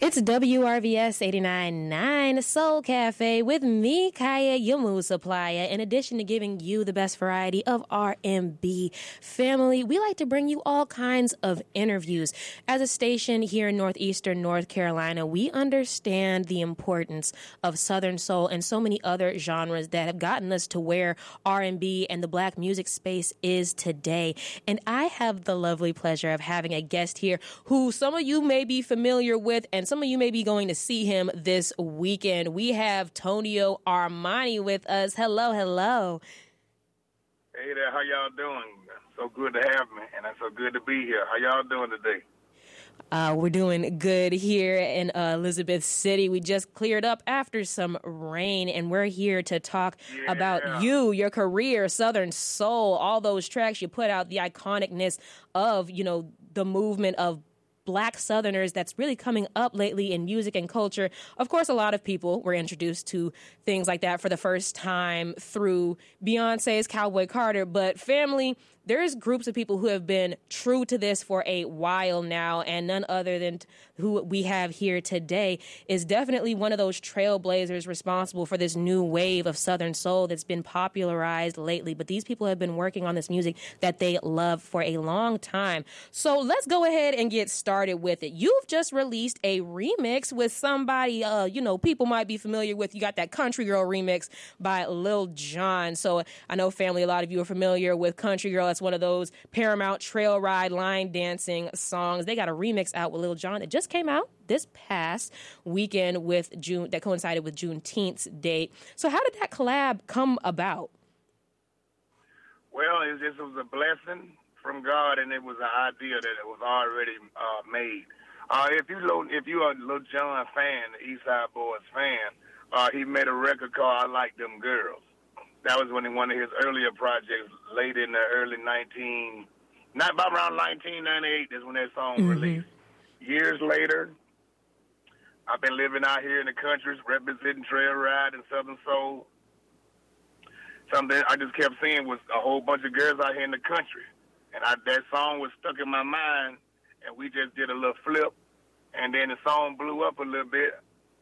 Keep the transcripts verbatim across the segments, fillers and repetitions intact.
It's W R V S eighty-nine point nine Soul Cafe with me, Kaya, your mood supplier. In addition to giving you the best variety of R and B family, we like to bring you all kinds of interviews. As a station here in northeastern North Carolina, we understand the importance of Southern soul and so many other genres that have gotten us to where R and B and the black music space is today. And I have the lovely pleasure of having a guest here who some of you may be familiar with, and some of you may be going to see him this weekend. We have Tonio Armani with us. Hello, hello. Hey there, how y'all doing? So good to have me, and it's so good to be here. How y'all doing today? Uh, we're doing good here in uh, Elizabeth City. We just cleared up after some rain, and we're here to talk yeah. about you, your career, Southern Soul, all those tracks you put out, the iconicness of, you know, the movement of Black Southerners that's really coming up lately in music and culture. Of course, a lot of people were introduced to things like that for the first time through Beyonce's Cowboy Carter. But family, there's groups of people who have been true to this for a while now, and none other than who we have here today is definitely one of those trailblazers responsible for this new wave of Southern soul that's been popularized lately. But these people have been working on this music that they love for a long time. So let's go ahead and get started with it. You've just released a remix with somebody, uh, you know, people might be familiar with. You got that Country Girl remix by Lil Jon. So I know, family, a lot of you are familiar with Country Girl. It's one of those Paramount trail ride line dancing songs. They got a remix out with Lil Jon that just came out this past weekend with June that coincided with Juneteenth's date. So how did that collab come about? Well, it just was a blessing from God, and it was an idea that it was already uh, made. Uh, if you if you are a Lil Jon fan, the East Side Boys fan, uh, he made a record called "I Like Them Girls." That was when he, one of his earlier projects, late in the early nineteen, not about around nineteen ninety-eight. Is when that song mm-hmm. released. Years later, I've been living out here in the country, representing trail ride and Southern soul. Something I just kept seeing was a whole bunch of girls out here in the country, and I, that song was stuck in my mind. And we just did a little flip, and then the song blew up a little bit,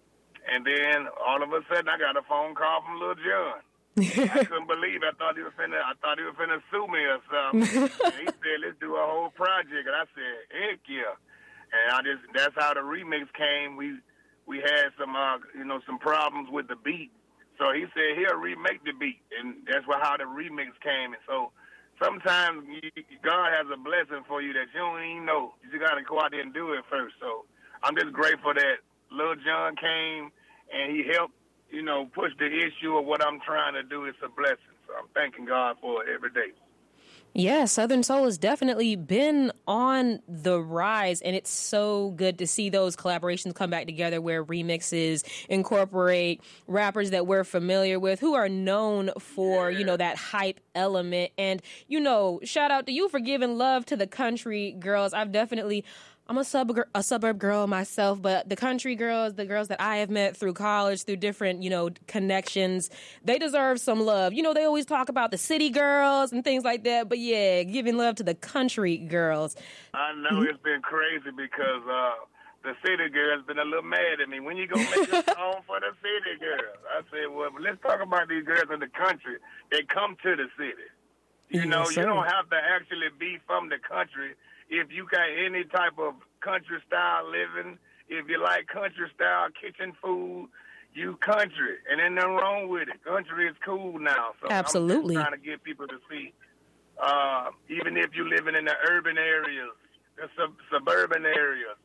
and then all of a sudden I got a phone call from Lil Jon. I couldn't believe it. I thought he was finna, I thought he was finna sue me or something. And he said, let's do a whole project. And I said, heck yeah. And I just, that's how the remix came. We we had some, uh, you know, some problems with the beat. So he said he'll remake the beat. And that's what, how the remix came. And so sometimes you, God has a blessing for you that you don't even know. You just got to go out there and do it first. So I'm just grateful that Lil Jon came and he helped, you know, push the issue of what I'm trying to do. It's a blessing. So I'm thanking God for it every day. Yeah, Southern Soul has definitely been on the rise, and it's so good to see those collaborations come back together where remixes incorporate rappers that we're familiar with who are known for, yeah. you know, that hype element. And, you know, shout out to you for giving love to the country girls. I've definitely... I'm a sub a suburb girl myself, but the country girls, the girls that I have met through college, through different, you know, connections, they deserve some love. You know, they always talk about the city girls and things like that, but yeah, giving love to the country girls. I know mm-hmm. It's been crazy because uh, the city girls been a little mad at me. When you gonna make a song for the city girls? I said, well, let's talk about these girls in the country that come to the city. You know, yes, you don't have to actually be from the country. If you got any type of country-style living, if you like country-style kitchen food, you country. And ain't nothing wrong with it. Country is cool now. So absolutely. I'm just trying to get people to see, uh, even if you're living in the urban areas, the sub- suburban areas,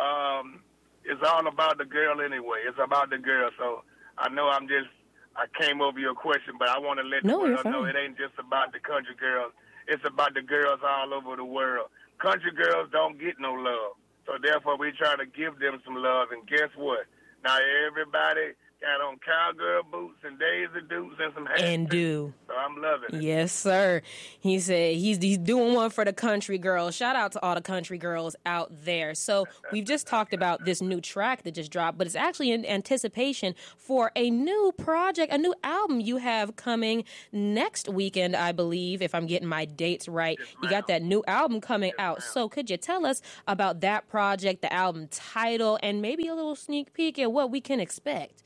um, it's all about the girl anyway. It's about the girl. So I know I'm just, I came over your question, but I want to let no, the world know it ain't just about the country girls. It's about the girls all over the world. Country girls don't get no love. So therefore, we try to give them some love. And guess what? Now everybody Got on cowgirl boots and Daisy Dukes and some hats. And do. So I'm loving it. Yes, sir. He said he's he's doing one for the country girls. Shout out to all the country girls out there. So we've just talked about this new track that just dropped, but it's actually in anticipation for a new project, a new album you have coming next weekend, I believe, if I'm getting my dates right. Yes, you got that new album coming yes, out. ma'am. So could you tell us about that project, the album title, and maybe a little sneak peek at what we can expect?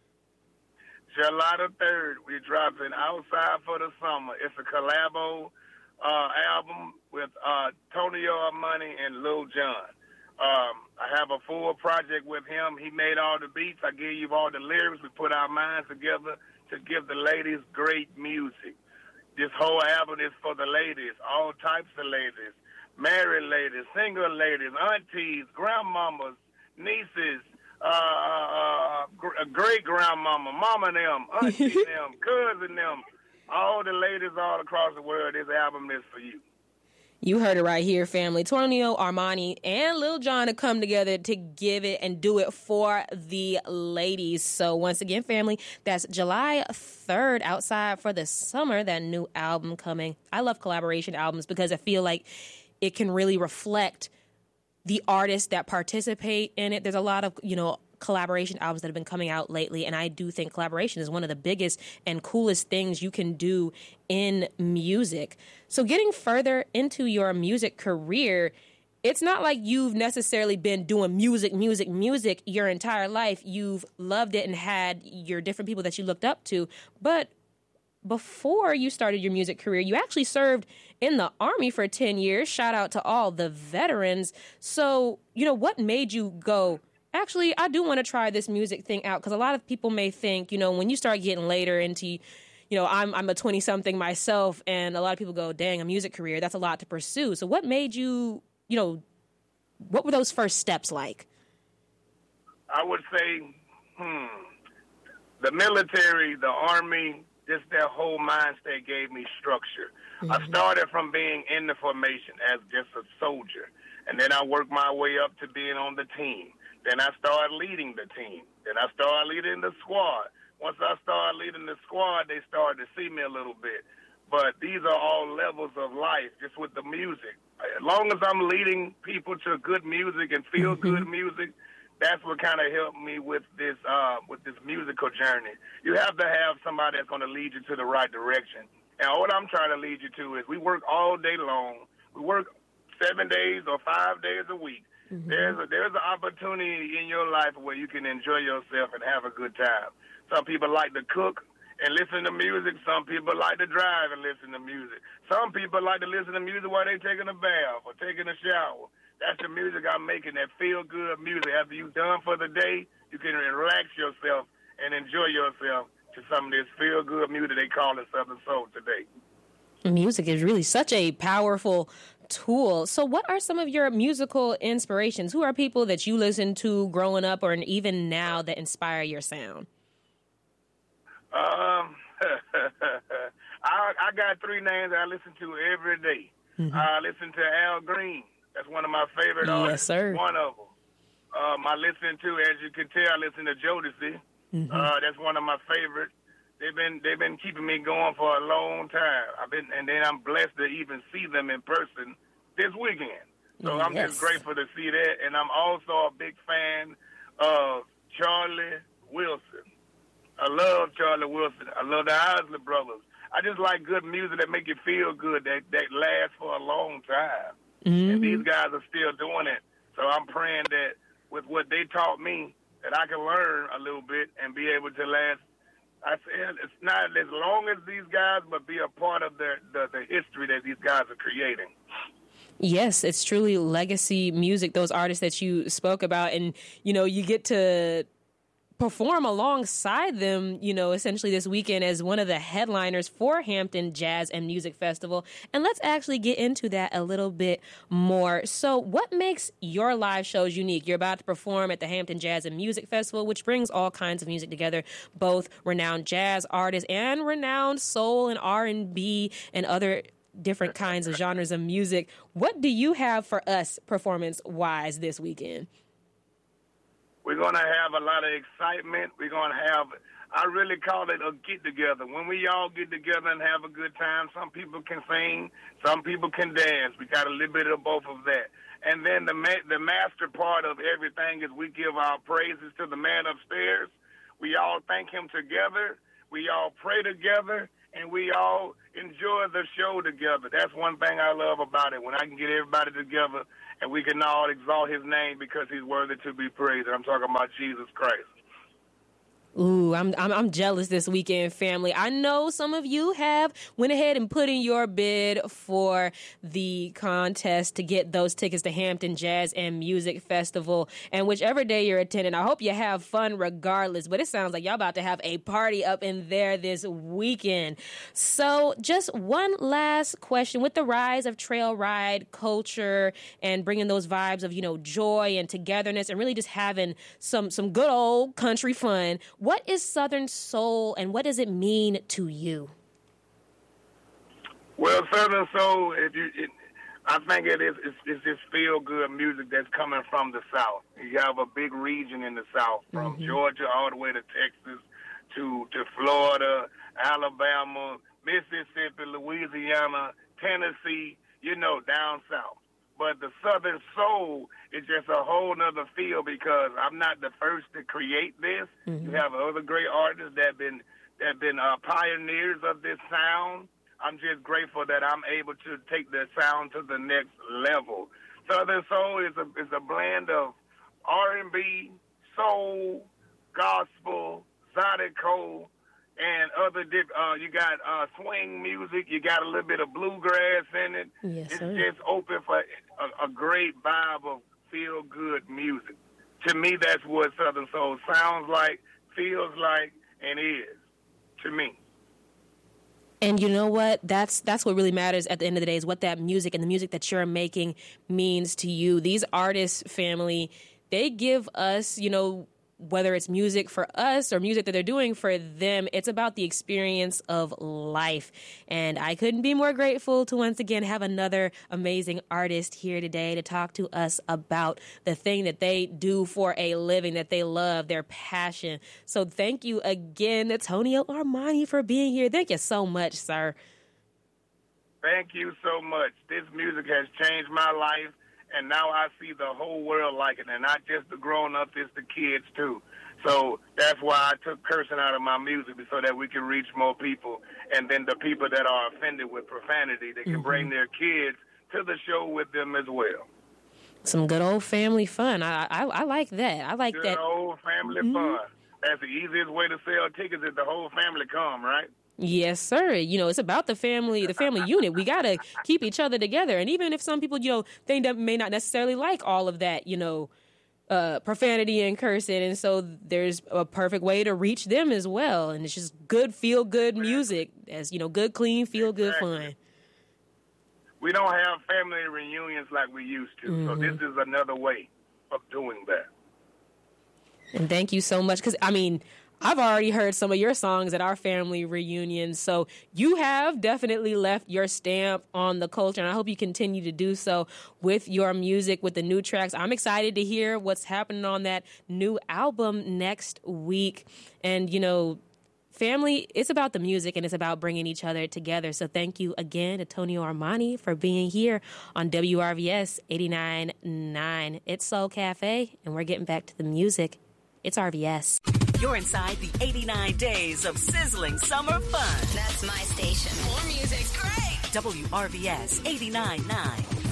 July the third, we're dropping Outside for the Summer. It's a collabo uh, album with uh, Tonio Armani and Lil Jon. Um, I have a full project with him. He made all the beats. I gave you all the lyrics. We put our minds together to give the ladies great music. This whole album is for the ladies, all types of ladies, married ladies, single ladies, aunties, grandmamas, nieces, Uh, uh, uh, great grandmama, mama them, auntie them, cousin them, all the ladies all across the world. This album is for you. You heard it right here, family. Tonio Armani and Lil Jon have come together to give it and do it for the ladies. So once again, family, that's July third, Outside for the Summer, that new album coming. I love collaboration albums because I feel like it can really reflect the artists that participate in it. There's a lot of, you know, collaboration albums that have been coming out lately, and I do think collaboration is one of the biggest and coolest things you can do in music. So getting further into your music career, it's not like you've necessarily been doing music, music, music your entire life. You've loved it and had your different people that you looked up to, but before you started your music career, you actually served in the Army for ten years. Shout out to all the veterans. So, you know, what made you go, actually, I do want to try this music thing out? Because a lot of people may think, you know, when you start getting later into, you know, I'm I'm a twenty-something myself, and a lot of people go, dang, a music career, that's a lot to pursue. So what made you, you know, what were those first steps like? I would say, hmm, the military, the Army, just that whole mind state gave me structure. Mm-hmm. I started from being in the formation as just a soldier, and then I worked my way up to being on the team. Then I started leading the team. Then I started leading the squad. Once I started leading the squad, they started to see me a little bit. But these are all levels of life, just with the music. As long as I'm leading people to good music and feel mm-hmm. good music, that's what kind of helped me with this uh, with this musical journey. You have to have somebody that's going to lead you to the right direction. And what I'm trying to lead you to is we work all day long. We work seven days or five days a week. Mm-hmm. There's a, there's an opportunity in your life where you can enjoy yourself and have a good time. Some people like to cook and listen to music. Some people like to drive and listen to music. Some people like to listen to music while they're taking a bath or taking a shower. That's the music I'm making, that feel-good music. After you're done for the day, you can relax yourself and enjoy yourself to some of this feel-good music they call it Southern Soul today. Music is really such a powerful tool. So what are some of your musical inspirations? Who are people that you listen to growing up or even now that inspire your sound? Um, I, I got three names I listen to every day. Mm-hmm. I listen to Al Green. That's one of my favorite artists. Yes, sir. One of them. Um, I listen to, as you can tell, I listen to Jodeci. Mm-hmm. Uh, that's one of my favorites. They've been they've been keeping me going for a long time. I've been, and then I'm blessed to even see them in person this weekend. So yes. I'm just grateful to see that. And I'm also a big fan of Charlie Wilson. I love Charlie Wilson. I love the Isley Brothers. I just like good music that make you feel good, that that lasts for a long time. Mm-hmm. And these guys are still doing it. So I'm praying that with what they taught me, that I can learn a little bit and be able to last. I said it's not as long as these guys, but be a part of the, the, the history that these guys are creating. Yes, it's truly legacy music, those artists that you spoke about. And, you know, you get to perform alongside them, you know, essentially this weekend as one of the headliners for Hampton Jazz and Music Festival. And let's actually get into that a little bit more. So what makes your live shows unique? You're about to perform at the Hampton Jazz and Music Festival, which brings all kinds of music together, both renowned jazz artists and renowned soul and R and B and other different kinds of genres of music. What do you have for us performance-wise this weekend? We We're going to have a lot of excitement. We're going to have, I really call it a get-together. When we all get together and have a good time, some people can sing, some people can dance. We got a little bit of both of that. And then the ma- the master part of everything is we give our praises to the man upstairs. We all thank him together. We all pray together. And we all enjoy the show together. That's one thing I love about it, when I can get everybody together and we can all exalt his name because he's worthy to be praised. I'm talking about Jesus Christ. Ooh, I'm, I'm I'm jealous this weekend, family. I know some of you have went ahead and put in your bid for the contest to get those tickets to Hampton Jazz and Music Festival. And whichever day you're attending, I hope you have fun regardless. But it sounds like y'all about to have a party up in there this weekend. So just one last question. With the rise of trail ride culture and bringing those vibes of, you know, joy and togetherness and really just having some some good old country fun, what is Southern Soul, and what does it mean to you? Well, Southern Soul, if you, it, I think it is it's, it's this feel-good music that's coming from the South. You have a big region in the South, from mm-hmm. Georgia all the way to Texas, to, to Florida, Alabama, Mississippi, Louisiana, Tennessee, you know, down south. But the Southern Soul is just a whole nother feel because I'm not the first to create this. Mm-hmm. You have other great artists that have been that have been uh, pioneers of this sound. I'm just grateful that I'm able to take the sound to the next level. Southern Soul is a is a blend of R and B, soul, gospel, zydeco, and other dip, uh, you got uh, swing music. You got a little bit of bluegrass in it. Yes, it's sir. just open for a, a great vibe of feel-good music. To me, that's what Southern Soul sounds like, feels like, and is to me. And you know what? That's that's what really matters at the end of the day, is what that music and the music that you're making means to you. These artists, family, they give us, you know, whether it's music for us or music that they're doing for them, it's about the experience of life. And I couldn't be more grateful to once again have another amazing artist here today to talk to us about the thing that they do for a living, that they love, their passion. So thank you again, Tonio Armani, for being here. Thank you so much, sir. Thank you so much. This music has changed my life. And now I see the whole world like it, and not just the grown-ups, it's the kids, too. So that's why I took cursing out of my music, so that we can reach more people. And then the people that are offended with profanity, they can mm-hmm. bring their kids to the show with them as well. Some good old family fun. I I, I like that. I like good that. Good old family mm-hmm. fun. That's the easiest way to sell tickets is the whole family come, right? Yes, sir. You know, it's about the family, the family unit. We got to keep each other together. And even if some people, you know, they may not necessarily like all of that, you know, uh, profanity and cursing. And so there's a perfect way to reach them as well. And it's just good, feel good music, as, you know, good, clean, feel good exactly. fun. We don't have family reunions like we used to. Mm-hmm. So this is another way of doing that. And thank you so much. Because, I mean, I've already heard some of your songs at our family reunions, so you have definitely left your stamp on the culture, and I hope you continue to do so with your music, with the new tracks. I'm excited to hear what's happening on that new album next week. And, you know, family, it's about the music, and it's about bringing each other together. So thank you again to Tonio Armani for being here on W R V S eighty-nine point nine. It's Soul Cafe, and we're getting back to the music. It's R V S. You're inside the eighty-nine days of sizzling summer fun. That's my station. More music's great. W R V S eighty-nine point nine.